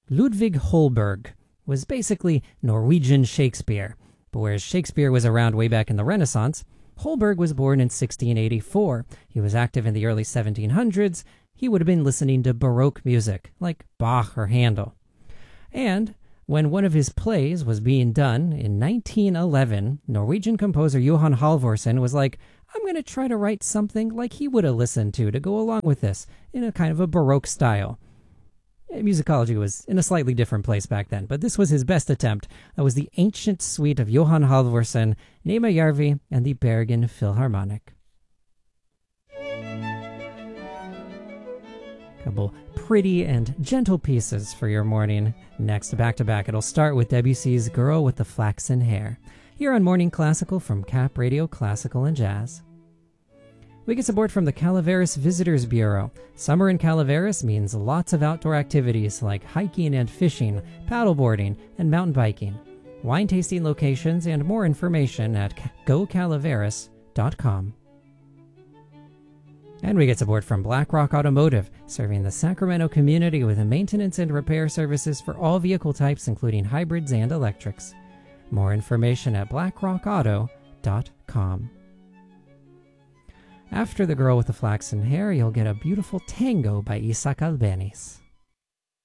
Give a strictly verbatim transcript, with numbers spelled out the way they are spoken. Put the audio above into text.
Ludvig Holberg was basically Norwegian Shakespeare, but whereas Shakespeare was around way back in the Renaissance, Holberg was born in sixteen eighty-four. He was active in the early seventeen hundreds. He would have been listening to Baroque music, like Bach or Handel. And when one of his plays was being done in nineteen eleven, Norwegian composer Johan Halvorsen was like, I'm going to try to write something like he would have listened to to go along with this, in a kind of a Baroque style. Musicology was in a slightly different place back then, but this was his best attempt. That was the ancient suite of Johan Halvorsen, Nema Järvi, and the Bergen Philharmonic. Couple pretty and gentle pieces for your morning. Next, back to back, it'll start with Debussy's Girl with the Flaxen Hair, here on Morning Classical from Cap Radio Classical and Jazz. We get support from the Calaveras Visitors Bureau. Summer in Calaveras means lots of outdoor activities like hiking and fishing, paddleboarding, and mountain biking. Wine tasting locations and more information at go calaveras dot com. And we get support from BlackRock Automotive, serving the Sacramento community with maintenance and repair services for all vehicle types, including hybrids and electrics. More information at black rock auto dot com. After The Girl with the Flaxen Hair, you'll get a beautiful tango by Isaac Albeniz.